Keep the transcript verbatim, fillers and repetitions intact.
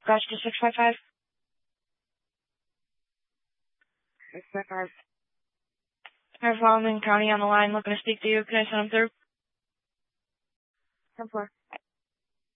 Scratch to six five five. six five five. I have Wildman County on the line looking to speak to you. Can I send him through? ten four.